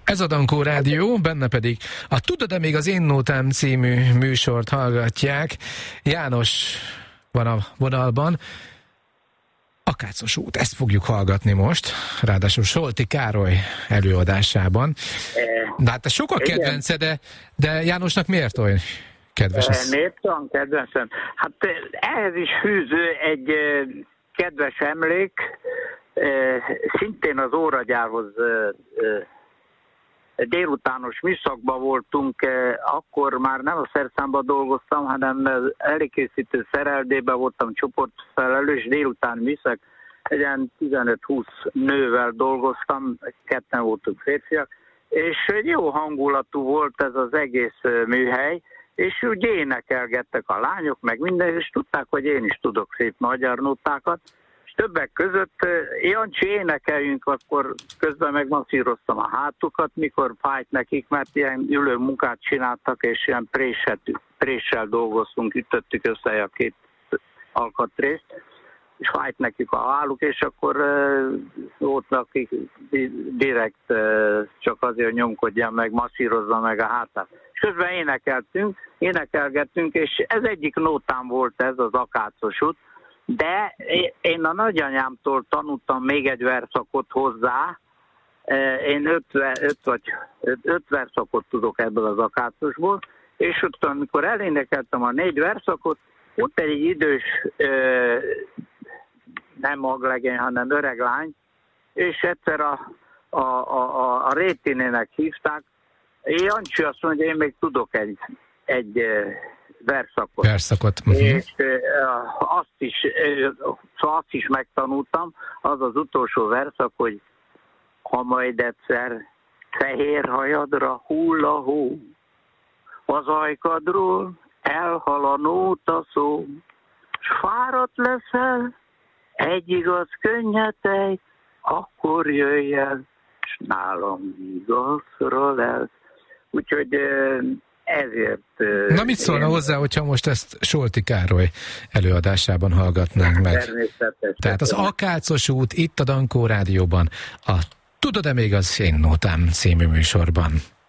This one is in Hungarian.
Ez a Dankó Rádió, benne pedig a Tudod-e még az Én Nótám című műsort hallgatják. János van a vonalban. Akácos út, ezt fogjuk hallgatni most, ráadásul Solti Károly előadásában. De hát ez sok a kedvence, de Jánosnak miért olyan kedves ez? Miért olyan kedvencem? Hát ehhez is fűző egy kedves emlék, szintén az óragyárhoz délutános műszakban voltunk, akkor már nem a szerszámban dolgoztam, hanem előkészítő szereldében voltam csoportfelelős, délután műszak, egy 15-20 nővel dolgoztam, ketten voltunk férfiak, és jó hangulatú volt ez az egész műhely, és úgy énekelgettek a lányok, meg minden, és tudták, hogy én is tudok szép magyar nótákat, és többek között, Jancsi, énekeljünk, akkor közben megmasszíroztam a hátukat, mikor fájt nekik, mert ilyen ülő munkát csináltak, és ilyen préssel dolgoztunk, ütöttük össze a két alkatrészt, és fájt nekik a válluk, és akkor ott akik direkt csak azért, hogy nyomkodjam meg, masszírozza meg a hátát. És közben énekelgettünk, és ez egyik nótám volt ez az Akácos út, de én a nagyanyámtól tanultam még egy verszakot hozzá, én 5 verszakot tudok ebből az Akácosból, és ott, amikor elénekeltem a 4 verszakot, ott egy idős, nem maglegény, hanem öreg lány, és egyszer a Rétinének hívták, Jancsi azt mondja, én még tudok egy verszakot. És azt is megtanultam, az az utolsó verszak, hogy ha majd egyszer fehér hajadra hull a hó, az ajkadról elhal a nóta szó, s fáradt leszel, egy igaz könnyetej, akkor jöjj el, s nálam igazra lesz. Úgyhogy ezért... Na mit szólna hozzá, hogyha most ezt Solti Károly előadásában hallgatnánk meg? Természetesen. Tehát az Akácos út itt a Dankó Rádióban, a Tudod-e még az Én Nótám című műsorban.